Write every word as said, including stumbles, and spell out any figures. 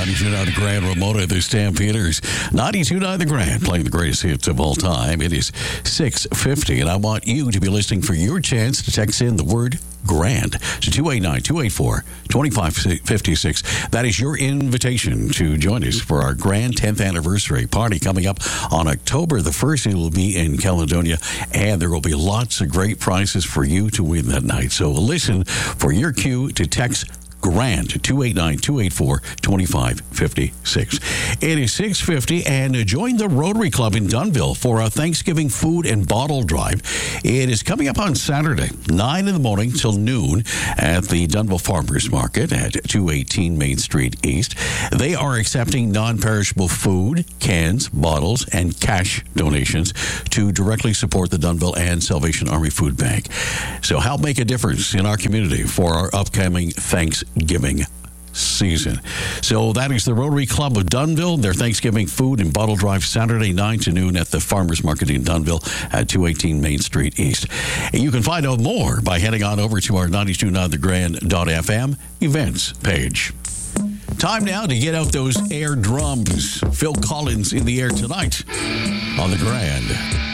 ninety-two point nine The Grand Ramona, the Stampeders. ninety-two point nine The Grand, playing the greatest hits of all time. It is six fifty, and I want you to be listening for your chance to text in the word grand to two eight nine, two eight four, two five five six. That is your invitation to join us for our grand tenth anniversary party coming up on October the first. It will be in Caledonia, and there will be lots of great prizes for you to win that night. So listen for your cue to text grand to two eight nine, two eight four, two five five six. It is six fifty, and join the Rotary Club in Dunnville for a Thanksgiving food and bottle drive. It is coming up on Saturday, nine in the morning till noon at the Dunnville Farmers Market at two eighteen Main Street East. They are accepting non-perishable food, cans, bottles, and cash donations to directly support the Dunnville and Salvation Army Food Bank. So help make a difference in our community for our upcoming Thanksgiving Giving season. So that is the Rotary Club of Dunnville, their Thanksgiving food and bottle drive Saturday nine to noon at the Farmers Market in Dunnville at two eighteen Main Street East. And you can find out more by heading on over to our ninety-two point nine the grand dot f m events page. Time now to get out those air drums. Phil Collins in the air tonight on the Grand.